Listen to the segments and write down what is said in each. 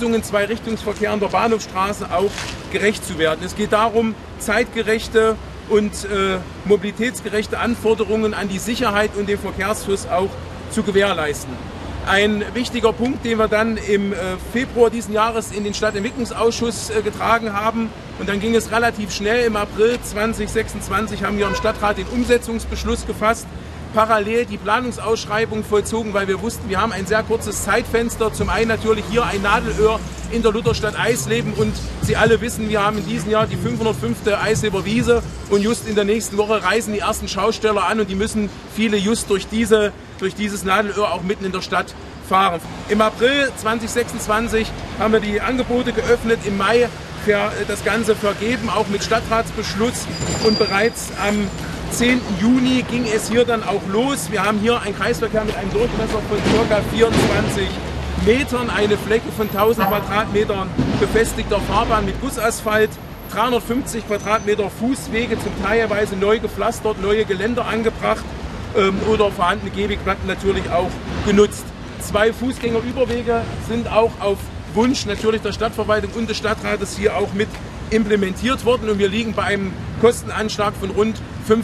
Lösungen, Zweirichtungsverkehr an der Bahnhofstraße auch gerecht zu werden. Es geht darum, zeitgerechte und mobilitätsgerechte Anforderungen an die Sicherheit und den Verkehrsfluss auch zu gewährleisten. Ein wichtiger Punkt, den wir dann im Februar diesen Jahres in den Stadtentwicklungsausschuss getragen haben, und dann ging es relativ schnell. Im April 2026 haben wir im Stadtrat den Umsetzungsbeschluss gefasst, parallel die Planungsausschreibung vollzogen, weil wir wussten, wir haben ein sehr kurzes Zeitfenster. Zum einen natürlich hier ein Nadelöhr in der Lutherstadt Eisleben, und Sie alle wissen, wir haben in diesem Jahr die 505. Eisleber Wiese, und just in der nächsten Woche reisen die ersten Schausteller an, und die müssen viele just durch dieses Nadelöhr auch mitten in der Stadt fahren. Im April 2026 haben wir die Angebote geöffnet, im Mai für das Ganze vergeben, auch mit Stadtratsbeschluss, und bereits am 10. Juni ging es hier dann auch los. Wir haben hier einen Kreisverkehr mit einem Durchmesser von ca. 24 Metern, eine Fläche von 1000 Quadratmetern befestigter Fahrbahn mit Gussasphalt, 350 Quadratmeter Fußwege, zum teilweise neu gepflastert, neue Geländer angebracht oder vorhandene Gehwegplatten natürlich auch genutzt. 2 Fußgängerüberwege sind auch auf Wunsch natürlich der Stadtverwaltung und des Stadtrates hier auch mit implementiert worden, und wir liegen bei einem Kostenanschlag von rund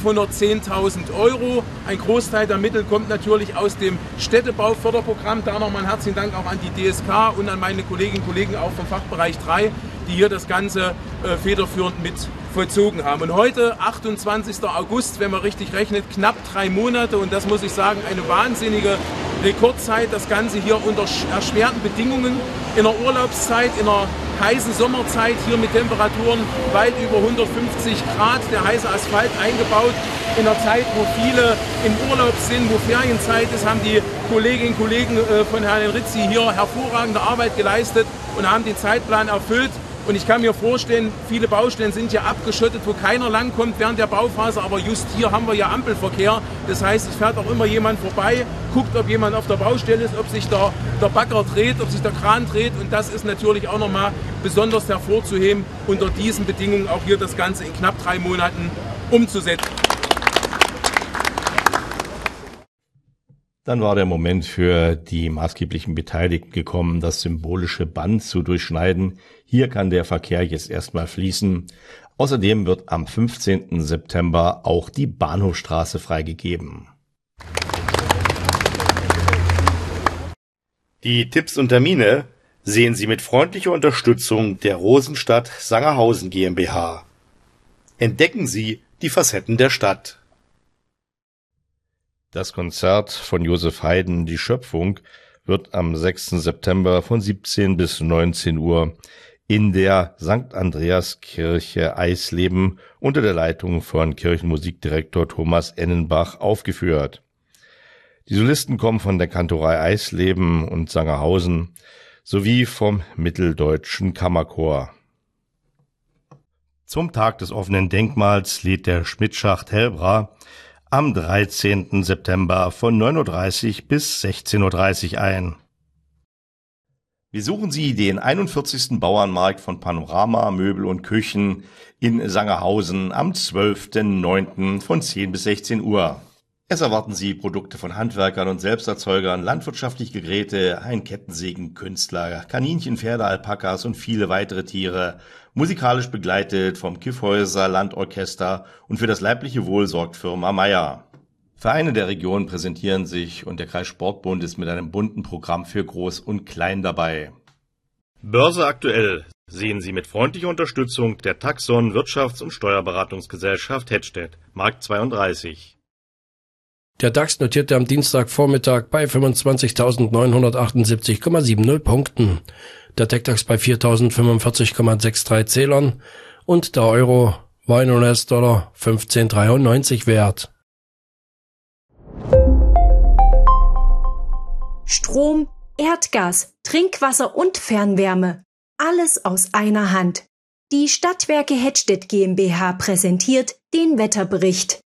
510.000 Euro. Ein Großteil der Mittel kommt natürlich aus dem Städtebauförderprogramm. Da nochmal einen herzlichen Dank auch an die DSK und an meine Kolleginnen und Kollegen auch vom Fachbereich 3, die hier das Ganze federführend mit vollzogen haben. Und heute, 28. August, wenn man richtig rechnet, knapp 3 Monate, und das muss ich sagen, eine wahnsinnige Rekordzeit. Das Ganze hier unter erschwerten Bedingungen, in der Urlaubszeit, in der heißen Sommerzeit, hier mit Temperaturen weit über 150 Grad, der heiße Asphalt eingebaut. In der Zeit, wo viele im Urlaub sind, wo Ferienzeit ist, haben die Kolleginnen und Kollegen von Herrn Rizzi hier hervorragende Arbeit geleistet und haben den Zeitplan erfüllt. Und ich kann mir vorstellen, viele Baustellen sind ja abgeschottet, wo keiner langkommt während der Bauphase, aber just hier haben wir ja Ampelverkehr. Das heißt, es fährt auch immer jemand vorbei, guckt, ob jemand auf der Baustelle ist, ob sich der Bagger dreht, ob sich der Kran dreht, und das ist natürlich auch nochmal besonders hervorzuheben, unter diesen Bedingungen auch hier das Ganze in knapp 3 Monaten umzusetzen. Dann war der Moment für die maßgeblichen Beteiligten gekommen, das symbolische Band zu durchschneiden. Hier kann der Verkehr jetzt erstmal fließen. Außerdem wird am 15. September auch die Bahnhofstraße freigegeben. Die Tipps und Termine sehen Sie mit freundlicher Unterstützung der Rosenstadt Sangerhausen GmbH. Entdecken Sie die Facetten der Stadt. Das Konzert von Josef Haydn, Die Schöpfung, wird am 6. September von 17 bis 19 Uhr in der St. Andreaskirche Eisleben unter der Leitung von Kirchenmusikdirektor Thomas Ennenbach aufgeführt. Die Solisten kommen von der Kantorei Eisleben und Sangerhausen sowie vom Mitteldeutschen Kammerchor. Zum Tag des offenen Denkmals lädt der Schmidtschacht Helbra am 13. September von 9.30 Uhr bis 16.30 Uhr ein. Besuchen Sie den 41. Bauernmarkt von Panorama Möbel und Küchen in Sangerhausen am 12.09. von 10 bis 16 Uhr. Es erwarten Sie Produkte von Handwerkern und Selbsterzeugern, landwirtschaftliche Geräte, ein Kettensägen, Künstler, Kaninchen, Pferde, Alpakas und viele weitere Tiere, musikalisch begleitet vom Kyffhäuser Landorchester, und für das leibliche Wohl sorgt Firma Meier. Vereine der Region präsentieren sich und der Kreissportbund ist mit einem bunten Programm für Groß und Klein dabei. Börse aktuell sehen Sie mit freundlicher Unterstützung der Taxon Wirtschafts- und Steuerberatungsgesellschaft Hettstedt, Markt 32. Der DAX notierte am Dienstagvormittag bei 25.978,70 Punkten, der TechDAX bei 4.045,63 Zählern und der Euro war in US-Dollar 15,93 wert. Strom, Erdgas, Trinkwasser und Fernwärme. Alles aus einer Hand. Die Stadtwerke Hettstedt GmbH präsentiert den Wetterbericht.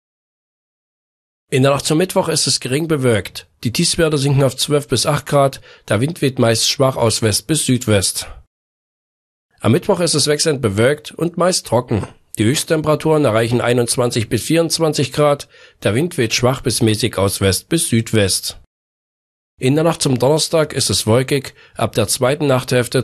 In der Nacht zum Mittwoch ist es gering bewölkt. Die Tiefstwerte sinken auf 12 bis 8 Grad, der Wind weht meist schwach aus West bis Südwest. Am Mittwoch ist es wechselnd bewölkt und meist trocken. Die Höchsttemperaturen erreichen 21 bis 24 Grad, der Wind weht schwach bis mäßig aus West bis Südwest. In der Nacht zum Donnerstag ist es wolkig, ab der zweiten Nachthälfte